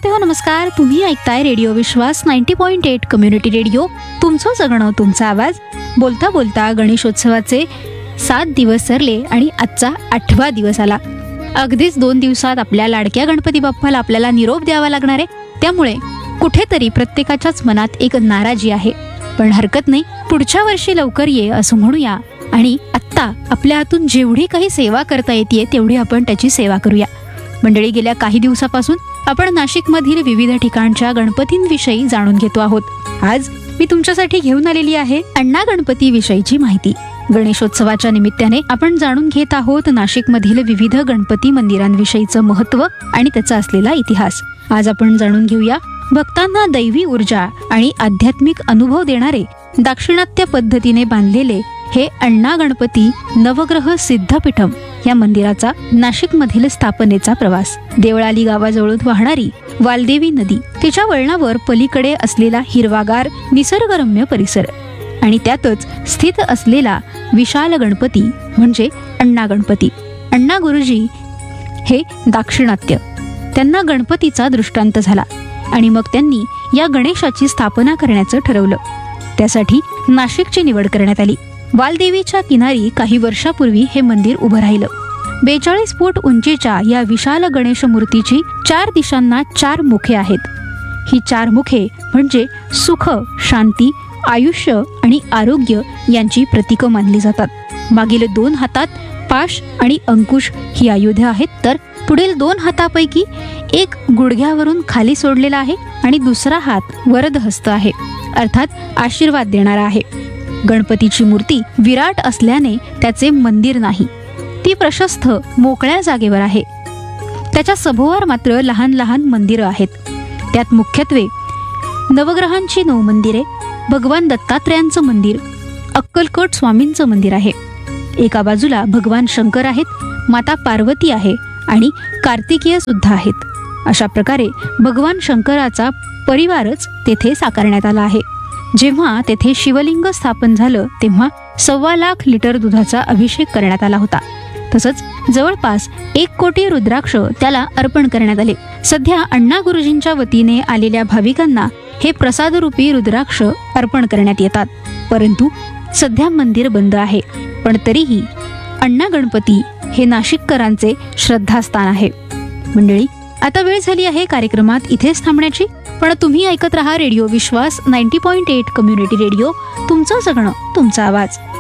श्रोते हो नमस्कार. तुम्ही ऐकताय रेडिओ विश्वास 90.8 कम्युनिटी रेडिओ. तुमचं जगणं तुमचा आवाज. बोलता बोलता गणेशोत्सवाचे 7 दिवस सरले आणि आजचा 8वा दिवस आला. अगदीच 2 दिवसात आपल्या लाडक्या गणपती बाप्पाला आपल्याला निरोप द्यावा लागणार आहे. त्यामुळे कुठेतरी प्रत्येकाच्याच मनात एक नाराजी आहे. पण हरकत नाही, पुढच्या वर्षी लवकर ये असं म्हणूया आणि आत्ता आपल्या हातून जेवढी काही सेवा करता येते तेवढी आपण त्याची सेवा करूया. मंडळी, गेल्या काही दिवसापासून आपण नाशिकमधील विविध ठिकाणच्या गणपतींविषयी जाणून घेतो आहोत. आज मी तुमच्यासाठी घेऊन आलेली आहे अण्णा गणपती विषयीची माहिती. गणेशोत्सवाच्या निमित्ताने आपण जाणून घेत आहोत नाशिकमधील विविध गणपती मंदिरांविषयीचं महत्त्व आणि त्याचा असलेला इतिहास. आज आपण जाणून घेऊया भक्तांना दैवी ऊर्जा आणि आध्यात्मिक अनुभव देणारे दाक्षिणात्य पद्धतीने बांधलेले हे अण्णा गणपती नवग्रह सिद्धपीठम या मंदिराचा नाशिकमधील स्थापनेचा प्रवास. देवळाली गावाजवळून वाहणारी वालदेवी नदी, तिच्या वळणावर पलीकडे असलेला हिरवागार निसर्गरम्य परिसर आणि त्यातच स्थित असलेला विशाल गणपती म्हणजे अण्णा गणपती. अण्णा गुरुजी हे दाक्षिणात्य, त्यांना गणपतीचा दृष्टांत झाला आणि मग त्यांनी या गणेशाची स्थापना करण्याचं ठरवलं. त्यासाठी नाशिकची निवड करण्यात आली. वालदेवीच्या किनारी काही वर्षापूर्वी हे मंदिर उभं राहिलं. 42 फूट उंचीच्या या विशाल गणेश मूर्तीची 4 दिशांना 4 मुखे आहेत. ही 4 मुखे म्हणजे सुख, शांती, आयुष्य आणि आरोग्य यांची प्रतीकं मानली जातात. मागील 2 हातात पाश आणि अंकुश ही आयुधे आहेत, तर पुढील 2 हातापैकी एक गुडघ्यावरून खाली सोडलेला आहे आणि दुसरा हात वरदहस्त आहे, अर्थात आशीर्वाद देणारा आहे. गणपतीची मूर्ती विराट असल्याने त्याचे मंदिर नाही, ती प्रशस्त मोकळ्या जागेवर आहे. त्याच्या सभोवार मात्र लहान लहान मंदिरं आहेत. त्यात मुख्यत्वे नवग्रहांची 9 मंदिरे, भगवान दत्तात्रयांचं मंदिर, अक्कलकोट स्वामींचं मंदिर आहे. एका बाजूला भगवान शंकर आहेत, माता पार्वती आहे आणि कार्तिकेय सुद्धा आहेत. अशा प्रकारे भगवान शंकराचा परिवारच तेथे साकारण्यात आला आहे. जेव्हा तेथे शिवलिंग स्थापन झालं तेव्हा 1.25 लाख लिटर दुधाचा अभिषेक करण्यात आला होता. तसंच जवळपास 1 कोटी रुद्राक्ष त्याला अर्पण करण्यात आले. सध्या अण्णा गुरुजींच्या वतीने आलेल्या भाविकांना हे प्रसादरूपी रुद्राक्ष अर्पण करण्यात येतात. परंतु सध्या मंदिर बंद आहे, पण तरीही अण्णा गणपती हे नाशिककरांचे श्रद्धास्थान आहे. मंडळी, आता वेळ झाली आहे कार्यक्रमात इथेच थांबण्याची. पण तुम्ही ऐकत रहा रेडिओ विश्वास 90.8 कम्युनिटी रेडिओ. तुमचं जगणं तुमचा आवाज.